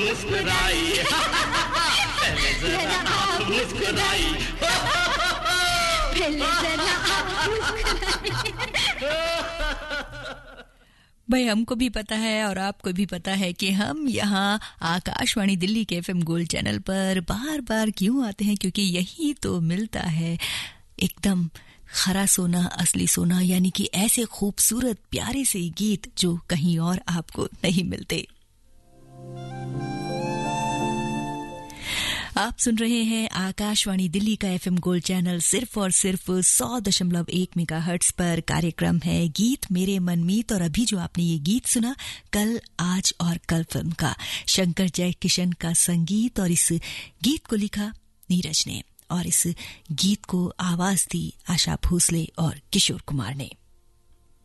मुस्कुराई पहले जरा आप मुस्कुराई पहले जरा आप मुस्कुराई। भाई हमको भी पता है और आपको भी पता है कि हम यहाँ आकाशवाणी दिल्ली के एफएम गोल्ड चैनल पर बार-बार क्यों आते हैं, क्योंकि यही तो मिलता है एकदम खरा सोना, असली सोना, यानी कि ऐसे खूबसूरत प्यारे से गीत जो कहीं और आपको नहीं मिलते। आप सुन रहे हैं आकाशवाणी दिल्ली का एफएम गोल्ड चैनल सिर्फ और सिर्फ 100.1 मेगाहर्ट्ज पर। कार्यक्रम है गीत मेरे मनमीत और अभी जो आपने ये गीत सुना कल आज और कल फिल्म का, शंकर जयकिशन का संगीत, और इस गीत को लिखा नीरज ने और इस गीत को आवाज दी आशा भोसले और किशोर कुमार ने।